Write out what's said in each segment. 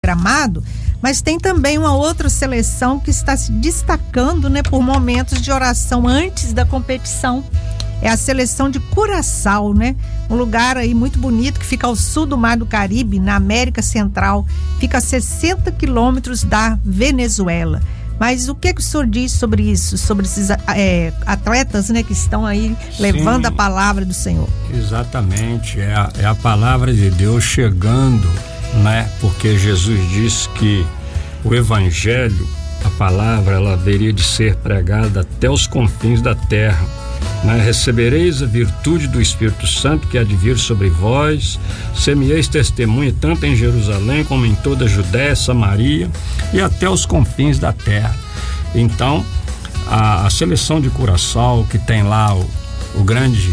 Gramado, mas tem também uma outra seleção que está se destacando, né, por momentos de oração antes da competição. É a seleção de Curaçao, né? Um lugar aí muito bonito que fica ao sul do Mar do Caribe, na América Central. Fica a 60 quilômetros da Venezuela. Mas o que o senhor diz sobre isso? Sobre esses atletas, né, que estão aí levando a palavra do Senhor? Exatamente, é a palavra de Deus chegando, né? Porque Jesus disse que o evangelho, a palavra, ela haveria de ser pregada até os confins da terra, né? Recebereis a virtude do Espírito Santo que há de vir sobre vós, semeeis testemunha tanto em Jerusalém como em toda a Judéia, Samaria e até os confins da terra. Então, a seleção de Curaçao, que tem lá o grande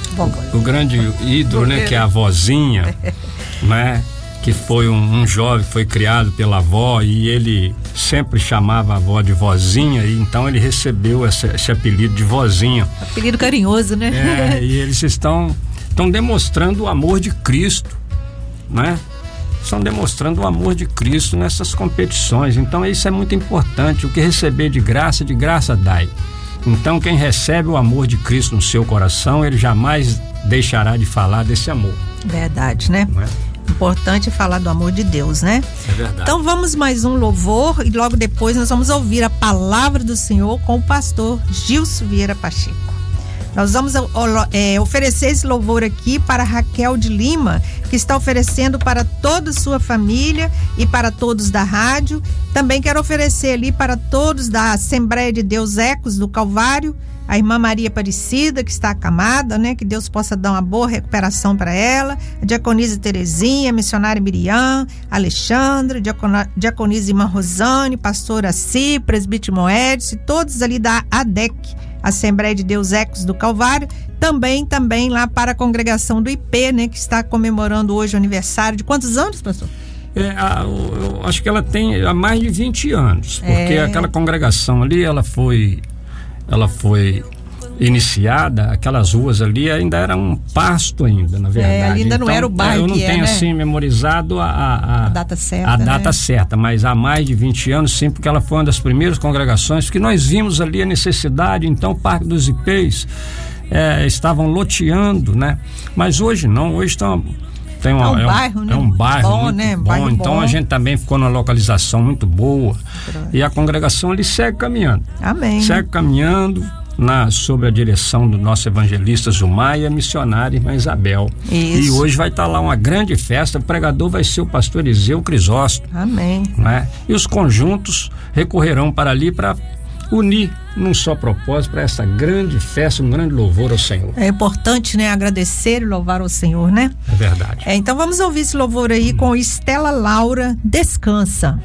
ídolo, né, que é a vozinha, né? Que foi um jovem que foi criado pela avó e ele sempre chamava a avó de vozinha, e então ele recebeu esse apelido de vozinha. Apelido carinhoso, né? E eles estão demonstrando o amor de Cristo, né? Estão demonstrando o amor de Cristo nessas competições. Então isso é muito importante. O que receber de graça dai. Então quem recebe o amor de Cristo no seu coração, ele jamais deixará de falar desse amor. Verdade, né? Não é? Importante falar do amor de Deus, né? É verdade. Então vamos mais um louvor e logo depois nós vamos ouvir a palavra do Senhor com o pastor Gilson Vieira Pacheco. Nós vamos oferecer esse louvor aqui para Raquel de Lima, que está oferecendo para toda a sua família e para todos da rádio. Também quero oferecer ali para todos da Assembleia de Deus Ecos do Calvário, a irmã Maria Aparecida, que está acamada, né? Que Deus possa dar uma boa recuperação para ela. A diaconisa Terezinha, a missionária Miriam, Alexandra, diaconisa irmã Rosane, pastora Si, presbítero Moedes, e todos ali da ADEC, Assembleia de Deus Ecos do Calvário. Também lá para a congregação do IP, né? Que está comemorando hoje o aniversário de quantos anos, pastor? Eu acho que ela tem há mais de 20 anos, porque aquela congregação ali, ela foi iniciada, aquelas ruas ali ainda era um pasto ainda, na verdade. Ali ainda não era o bairro. Eu não tenho assim memorizado a data certa. A data certa, mas há mais de 20 anos, sim, porque ela foi uma das primeiras congregações, porque nós vimos ali a necessidade. Então o Parque dos Ipês estavam loteando, né? Mas hoje não, hoje estão... É um bairro, né? É um bairro bom, muito né? Bom. Então bom. A gente também ficou numa localização muito boa. E a congregação ali segue caminhando. Amém. Segue caminhando sob a direção do nosso evangelista Zumar e a missionária irmã Isabel. Isso. E hoje vai estar lá uma grande festa. O pregador vai ser o pastor Eliseu Crisóstomo. Amém. Né? E os conjuntos recorrerão para ali para unir num só propósito para essa grande festa, um grande louvor ao Senhor. É importante, né? Agradecer e louvar ao Senhor, né? É verdade. Então vamos ouvir esse louvor aí com Estela Laura, Descansa.